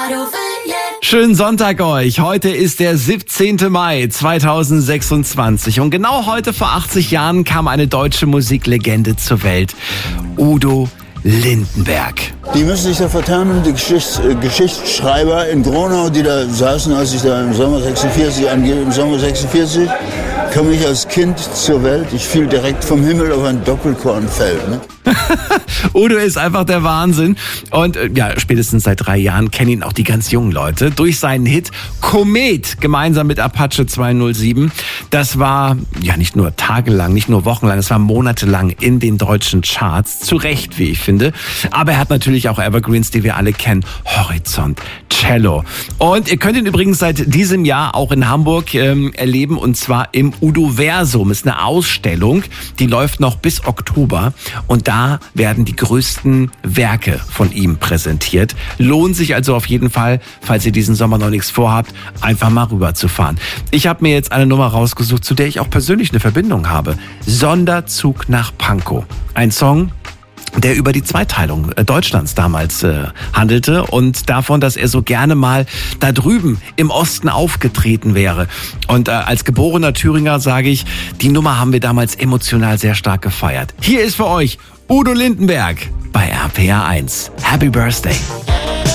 Schönen Sonntag euch. Heute ist der 17. Mai 2026 und genau heute vor 80 Jahren kam eine deutsche Musiklegende zur Welt. Udo Lindenberg. Die müssen sich da verternen, die Geschichtsschreiber in Gronau, die da saßen, als ich da im Sommer 46 angebe. Im Sommer 46 kam ich als Kind zur Welt. Ich fiel direkt vom Himmel auf ein Doppelkornfeld. Ne? Udo ist einfach der Wahnsinn. Und ja, spätestens seit 3 Jahren kennen ihn auch die ganz jungen Leute durch seinen Hit Komet gemeinsam mit Apache 207. Das war ja nicht nur tagelang, nicht nur wochenlang, es war monatelang in den deutschen Charts. Zu Recht, wie ich finde. Aber er hat natürlich auch Evergreens, die wir alle kennen. Horizont, Cello. Und ihr könnt ihn übrigens seit diesem Jahr auch in Hamburg erleben, und zwar im Udoversum. Ist eine Ausstellung, die läuft noch bis Oktober. Und da werden die größten Werke von ihm präsentiert. Lohnt sich also auf jeden Fall, falls ihr diesen Sommer noch nichts vorhabt, einfach mal rüberzufahren. Ich habe mir jetzt eine Nummer rausgesucht, zu der ich auch persönlich eine Verbindung habe. Sonderzug nach Pankow. Ein Song, der über die Zweiteilung Deutschlands damals handelte und davon, dass er so gerne mal da drüben im Osten aufgetreten wäre. Und als geborener Thüringer sage ich, die Nummer haben wir damals emotional sehr stark gefeiert. Hier ist für euch Udo Lindenberg bei RPR 1. Happy Birthday!